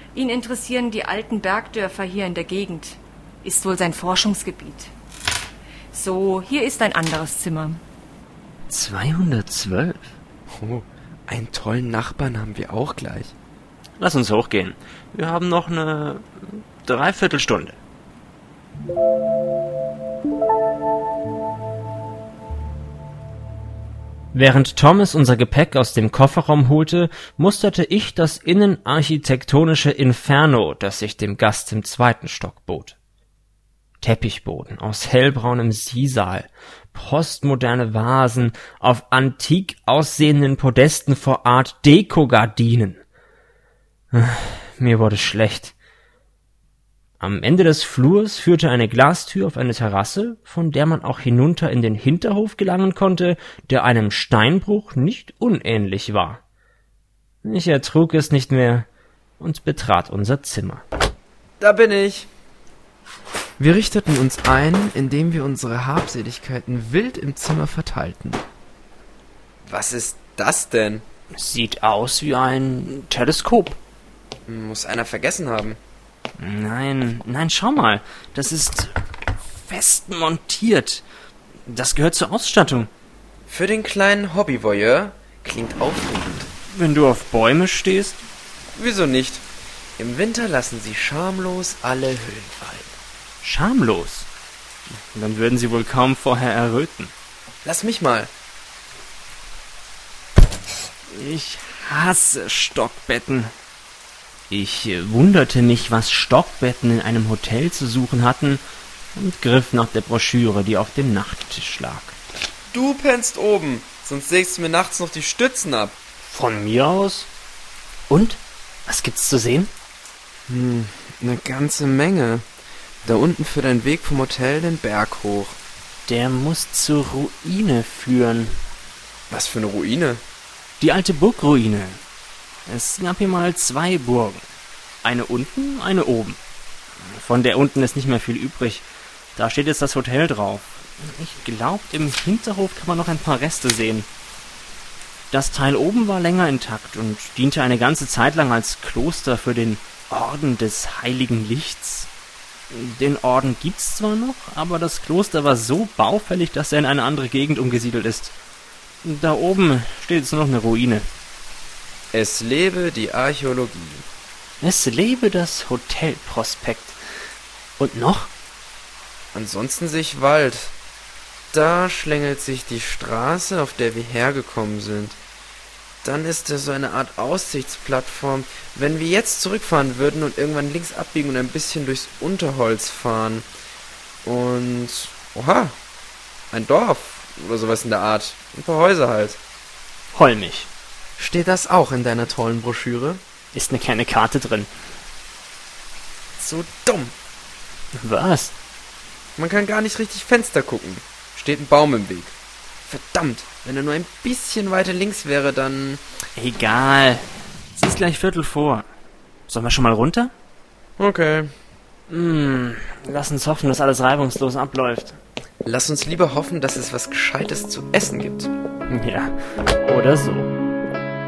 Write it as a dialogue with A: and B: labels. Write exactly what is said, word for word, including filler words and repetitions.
A: Ihn interessieren die alten Bergdörfer hier in der Gegend. Ist wohl sein Forschungsgebiet. So, hier ist ein anderes Zimmer.
B: zweihundertzwölf?
C: Oh, einen tollen Nachbarn haben wir auch gleich.
B: Lass uns hochgehen. Wir haben noch eine Dreiviertelstunde. Während Thomas unser Gepäck aus dem Kofferraum holte, musterte ich das innenarchitektonische Inferno, das sich dem Gast im zweiten Stock bot. Teppichboden aus hellbraunem Sisal, postmoderne Vasen auf antik aussehenden Podesten vor Art Deko-Gardinen. Mir wurde schlecht. Am Ende des Flurs führte eine Glastür auf eine Terrasse, von der man auch hinunter in den Hinterhof gelangen konnte, der einem Steinbruch nicht unähnlich war. Ich ertrug es nicht mehr und betrat unser Zimmer.
C: Da bin ich. Wir richteten uns ein, indem wir unsere Habseligkeiten wild im Zimmer verteilten. Was ist das denn?
B: Sieht aus wie ein Teleskop.
C: Muss einer vergessen haben.
B: Nein, nein, schau mal. Das ist fest montiert. Das gehört zur Ausstattung.
C: Für den kleinen Hobbyvoyeur klingt aufregend.
B: Wenn du auf Bäume stehst?
C: Wieso nicht? Im Winter lassen sie schamlos alle Höhlen fallen.
B: Schamlos? Dann würden sie wohl kaum vorher erröten.
C: Lass mich mal.
B: Ich hasse Stockbetten. Ich wunderte mich, was Stockbetten in einem Hotel zu suchen hatten, und griff nach der Broschüre, die auf dem Nachttisch lag.
C: Du pennst oben, sonst sägst du mir nachts noch die Stützen ab.
B: Von mir aus? Und? Was gibt's zu sehen?
C: Hm, eine ganze Menge. Da unten führt ein Weg vom Hotel den Berg hoch.
B: Der muss zur Ruine führen.
C: Was für eine Ruine?
B: Die alte Burgruine. Es gab hier mal zwei Burgen. Eine unten, eine oben. Von der unten ist nicht mehr viel übrig. Da steht jetzt das Hotel drauf. Ich glaube, im Hinterhof kann man noch ein paar Reste sehen. Das Teil oben war länger intakt und diente eine ganze Zeit lang als Kloster für den Orden des Heiligen Lichts. Den Orden gibt's zwar noch, aber das Kloster war so baufällig, dass er in eine andere Gegend umgesiedelt ist. Da oben steht jetzt nur noch eine Ruine.
C: Es lebe die Archäologie.
B: Es lebe das Hotelprospekt. Und noch?
C: Ansonsten sich Wald. Da schlängelt sich die Straße, auf der wir hergekommen sind. Dann ist da so eine Art Aussichtsplattform. Wenn wir jetzt zurückfahren würden und irgendwann links abbiegen und ein bisschen durchs Unterholz fahren. Und... Oha! Ein Dorf oder sowas in der Art. Ein paar Häuser halt.
B: Holmig.
C: Steht das auch in deiner tollen Broschüre?
B: Ist eine kleine Karte drin.
C: So dumm.
B: Was?
C: Man kann gar nicht richtig Fenster gucken. Steht ein Baum im Weg. Verdammt, wenn er nur ein bisschen weiter links wäre, dann...
B: Egal. Es ist gleich Viertel vor. Sollen wir schon mal runter?
C: Okay.
B: Hm, lass uns hoffen, dass alles reibungslos abläuft.
C: Lass uns lieber hoffen, dass es was Gescheites zu essen gibt.
B: Ja, oder so.